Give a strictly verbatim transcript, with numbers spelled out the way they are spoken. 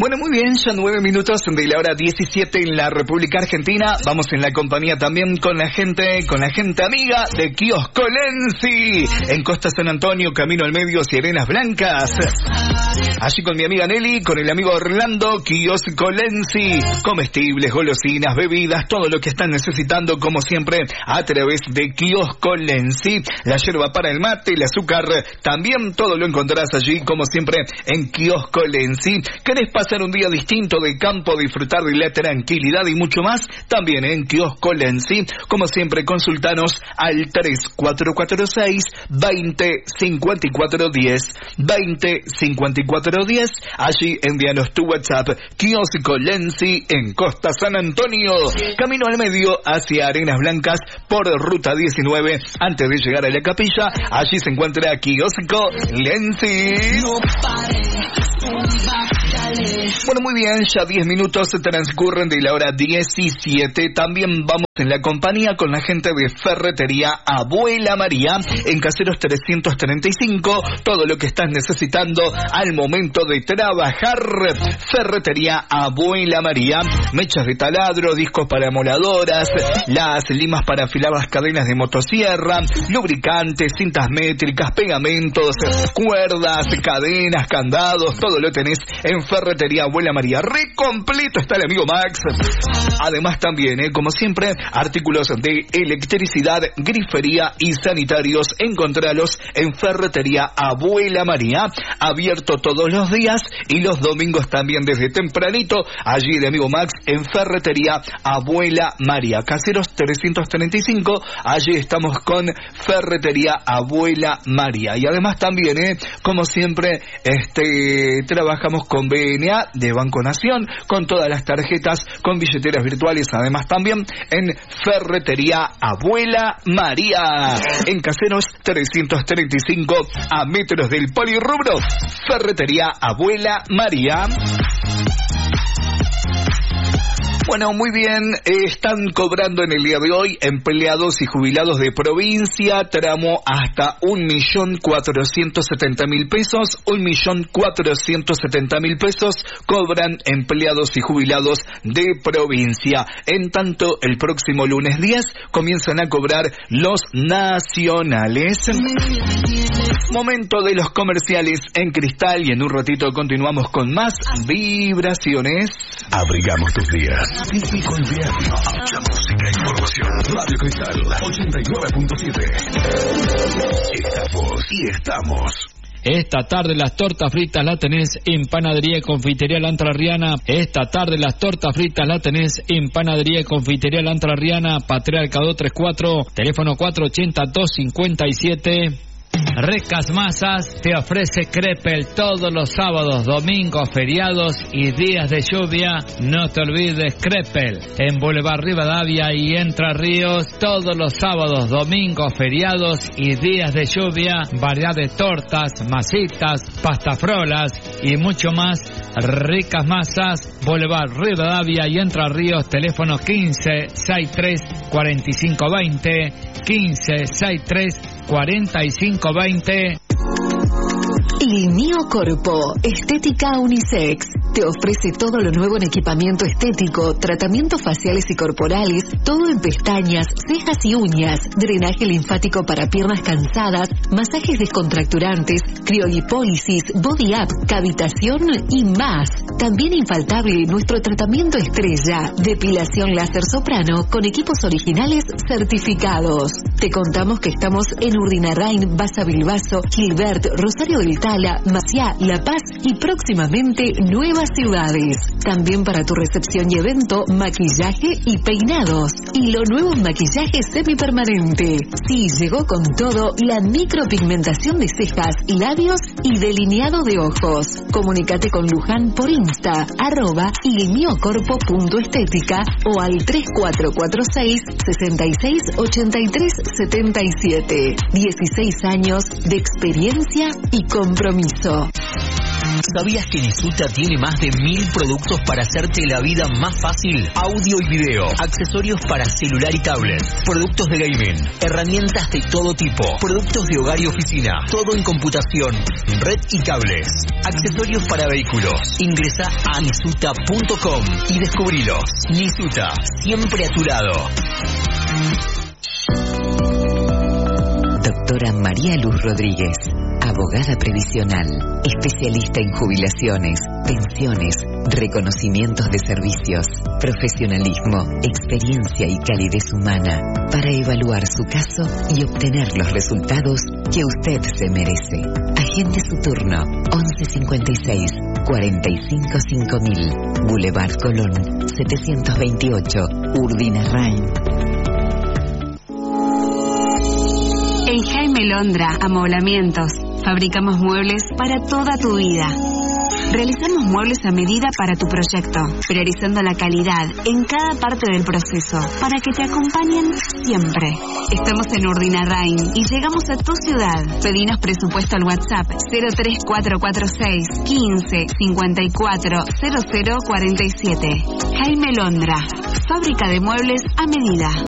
Bueno, muy bien, ya nueve minutos de la hora diecisiete en la República Argentina. Vamos en la compañía también con la gente, con la gente amiga de Kiosco Lenzi, en Costa San Antonio, Camino al Medio y Arenas Blancas. Allí con mi amiga Nelly, con el amigo Orlando, Kiosco Lenzi, comestibles, golosinas, bebidas, todo lo que están necesitando, como siempre, a través de Kiosco Lenzi. La yerba para el mate, el azúcar, también todo lo encontrarás allí, como siempre, en Kiosco Lenzi. ¿Querés pasar un día distinto de campo, disfrutar de la tranquilidad y mucho más? También en Kiosco Lenzi. Como siempre, consultanos al tres cuatro cuatro seis, veinte, cincuenta y cuatro diez, veinte, cincuenta y cuatro diez. Allí envíanos tu WhatsApp. Kiosco Lenzi en Costa San Antonio, camino al medio hacia Arenas Blancas por ruta diecinueve. Antes de llegar a la capilla, allí se encuentra Kiosco Lenzi. No pare, bueno, muy bien, ya diez minutos se transcurren de la hora diecisiete. También vamos en la compañía con la gente de Ferretería Abuela María, en Caseros trescientos treinta y cinco. Todo lo que estás necesitando al momento de trabajar. Ferretería Abuela María, mechas de taladro, discos para moladoras, las limas para afilar las cadenas de motosierra, lubricantes, cintas métricas, pegamentos, cuerdas, cadenas, candados, todo lo tenés en Ferretería Abuela María. Re completo está el amigo Max. Además también, eh, como siempre, artículos de electricidad, grifería y sanitarios. Encontralos en Ferretería Abuela María, abierto todos los días y los domingos también desde tempranito. Allí el amigo Max en Ferretería Abuela María, Caseros trescientos treinta y cinco. Allí estamos con Ferretería Abuela María. Y además también, eh, como siempre, este trabajamos con B N A de Banco Nación, con todas las tarjetas, con billeteras virtuales. Además también en Ferretería Abuela María, en Caseros trescientos treinta y cinco, a metros del Polirrubro. Ferretería Abuela María. Bueno, muy bien, eh, están cobrando en el día de hoy empleados y jubilados de provincia, tramo hasta un millón cuatrocientos setenta mil pesos, un millón cuatrocientos setenta mil pesos cobran empleados y jubilados de provincia. En tanto, el próximo lunes diez comienzan a cobrar los nacionales. Momento de los comerciales en Cristal y en un ratito continuamos con más vibraciones. Abrigamos tus días. Típico invierno. Mucha música e información. Radio Cristal ochenta y nueve punto siete. Estamos y estamos. Esta tarde las tortas fritas las tenés en Panadería y Confitería La Entrerriana. Esta tarde las tortas fritas las tenés en Panadería y Confitería La Entrerriana, Patriarca doscientos treinta y cuatro, teléfono cuatro ochenta, doscientos cincuenta y siete. Ricas Masas te ofrece Crepel todos los sábados, domingos, feriados y días de lluvia. No te olvides Crepel en Boulevard Rivadavia y Entre Ríos todos los sábados, domingos, feriados y días de lluvia. Variedad de tortas, masitas, pastafrolas y mucho más. Ricas Masas, Boulevard Rivadavia y Entre Ríos, teléfono quince, sesenta y tres, cuarenta y cinco veinte, quince, sesenta y tres, cuarenta y cinco veinte. Linio Corpo, estética unisex. Te ofrece todo lo nuevo en equipamiento estético, tratamientos faciales y corporales, todo en pestañas, cejas y uñas, drenaje linfático para piernas cansadas, masajes descontracturantes, criolipólisis, body up, cavitación y más. También infaltable nuestro tratamiento estrella, depilación láser soprano con equipos originales certificados. Te contamos que estamos en Urdinarrain, Baza Bilbaso, Gilbert, Rosario del Tala, Maciá, La Paz y próximamente nuevas ciudades. También para tu recepción y evento, maquillaje y peinados. Y lo nuevo en maquillaje semipermanente. Sí, llegó con todo la micropigmentación de cejas, labios y delineado de ojos. Comunicate con Luján por Insta, arroba ilmiocorpo punto estética o al tres cuatro cuatro seis, sesenta y seis, ochenta y tres, setenta y siete. dieciséis años de experiencia y compromiso. ¿Sabías que Nisuta tiene más de mil productos para hacerte la vida más fácil? Audio y video, accesorios para celular y tablet, productos de gaming, herramientas de todo tipo, productos de hogar y oficina, todo en computación, red y cables, accesorios para vehículos. Ingresa a nisuta punto com y descubrilos. Nisuta, siempre a tu lado. Doctora María Luz Rodríguez, abogada previsional, especialista en jubilaciones, pensiones, reconocimientos de servicios, profesionalismo, experiencia y calidez humana para evaluar su caso y obtener los resultados que usted se merece. Agende su turno once cincuenta y seis, cuarenta y cinco cinco mil, Boulevard Colón setecientos veintiocho, Urdinarrain. En Jaime Londra Amoblamientos fabricamos muebles para toda tu vida. Realizamos muebles a medida para tu proyecto, priorizando la calidad en cada parte del proceso para que te acompañen siempre. Estamos en Urdinarrain y llegamos a tu ciudad. Pedinos presupuesto al WhatsApp cero tres cuatro cuatro seis, quince, cincuenta y cuatro, cero cero cuarenta y siete. Jaime Londra, fábrica de muebles a medida.